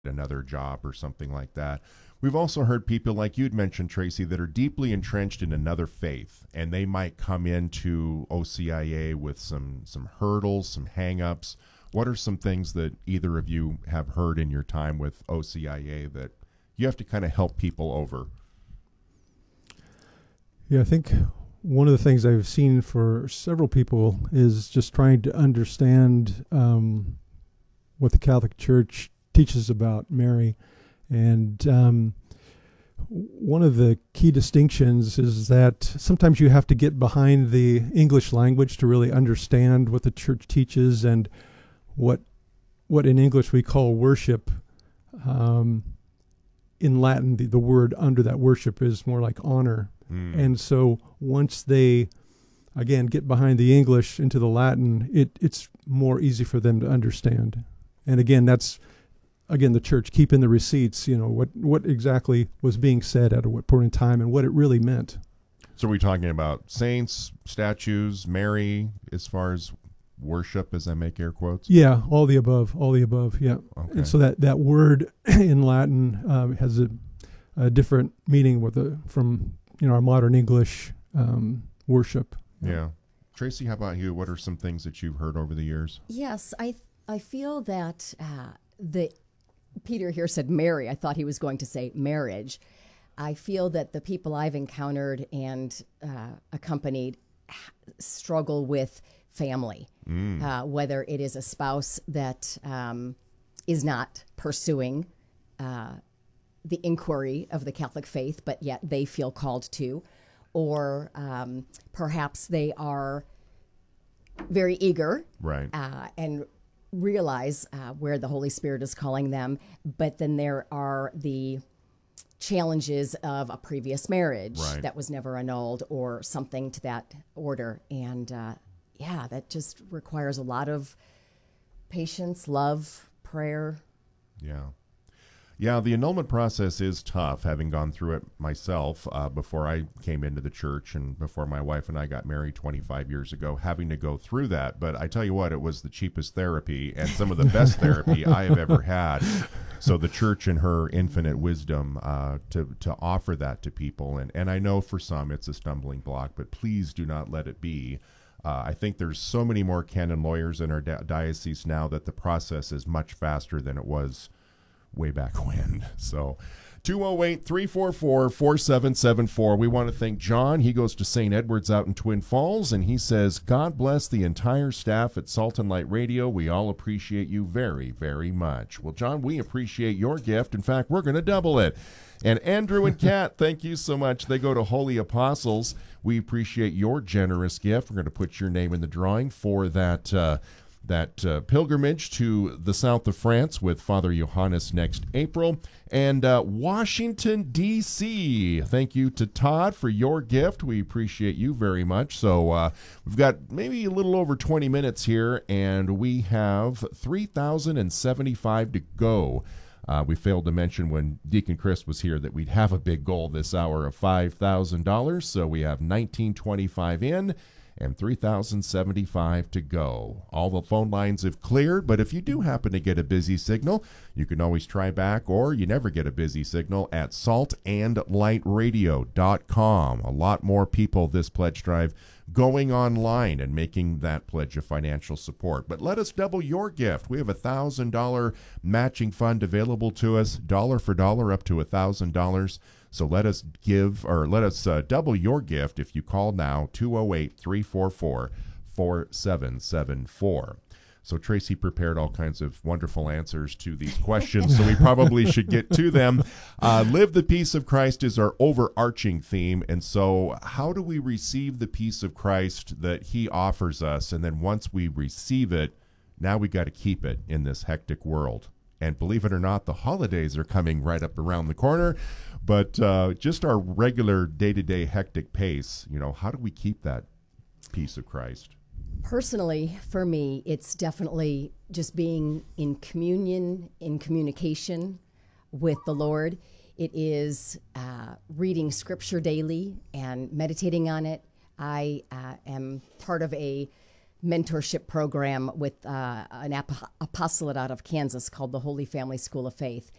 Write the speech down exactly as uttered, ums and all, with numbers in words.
another job or something like that. We've also heard people like you'd mentioned, Tracy, that are deeply entrenched in another faith, and they might come into O C I A with some some hurdles, some hang-ups. What are some things that either of you have heard in your time with O C I A that you have to kind of help people over? Yeah, I think one of the things I've seen for several people is just trying to understand um, what the Catholic Church teaches about Mary. And um, one of the key distinctions is that sometimes you have to get behind the English language to really understand what the Church teaches, and what what in English we call worship. Um, in Latin, the, the word under that worship is more like honor. Mm. And so once they, again, get behind the English into the Latin, it, it's more easy for them to understand. And again, that's, again, the Church keeping the receipts, you know, what, what exactly was being said at what point in time and what it really meant. So are we talking about saints, statues, Mary, as far as worship, as I make air quotes? Yeah, all the above, all the above, yeah. Okay. And so that, that word in Latin um, has a, a different meaning with the, from, you know, our modern English um, worship. Yeah. Tracy, how about you? What are some things that you've heard over the years? Yes, I I feel that uh, the Peter here said Mary. I thought he was going to say marriage. I feel that the people I've encountered and uh, accompanied struggle with family, mm. uh, whether it is a spouse that um, is not pursuing uh, the inquiry of the Catholic faith, but yet they feel called to, or um, perhaps they are very eager, right, uh, and realize uh, where the Holy Spirit is calling them, but then there are the challenges of a previous marriage right. that was never annulled or something to that order. And uh, yeah, that just requires a lot of patience, love, prayer. Yeah. Yeah, the annulment process is tough, having gone through it myself uh, before I came into the church and before my wife and I got married twenty-five years ago, having to go through that. But I tell you what, it was the cheapest therapy and some of the best therapy I have ever had. So the church in her infinite wisdom uh, to, to offer that to people. And, and I know for some it's a stumbling block, but please do not let it be. Uh, I think there's so many more canon lawyers in our di- diocese now that the process is much faster than it was way back when. So two oh eight, three four four, four seven seven four. We want to thank John. He goes to Saint Edward's out in Twin Falls, and he says, God bless the entire staff at Salt and Light Radio. We all appreciate you very, very much. Well, John, we appreciate your gift. In fact, we're going to double it. And Andrew and Kat, thank you so much. They go to Holy Apostles. We appreciate your generous gift. We're going to put your name in the drawing for that uh, that uh, pilgrimage to the south of France with Father Johannes next April. And uh, Washington, D C, thank you to Todd for your gift. We appreciate you very much. So uh, we've got maybe a little over twenty minutes here, and we have three thousand seventy-five to go. Uh, we failed to mention when Deacon Chris was here that we'd have a big goal this hour of five thousand dollars. So we have nineteen twenty-five in and three thousand seventy-five to go. All the phone lines have cleared, but if you do happen to get a busy signal, you can always try back, or you never get a busy signal at salt and light radio dot com. A lot more people this pledge drive going online and making that pledge of financial support. But let us double your gift. We have a one thousand dollars matching fund available to us, dollar for dollar up to one thousand dollars. So let us give, or let us uh, double your gift if you call now, two oh eight, three four four, four seven seven four. So Tracy prepared all kinds of wonderful answers to these questions, so we probably should get to them. Uh, Live the Peace of Christ is our overarching theme, and so how do we receive the peace of Christ that he offers us? And then once we receive it, now we got to keep it in this hectic world. And believe it or not, the holidays are coming right up around the corner. But uh, just our regular day-to-day hectic pace, you know, how do we keep that peace of Christ? Personally, for me, it's definitely just being in communion, in communication with the Lord. It is uh, reading Scripture daily and meditating on it. I uh, am part of a mentorship program with uh, an ap- apostolate out of Kansas called the Holy Family School of Faith.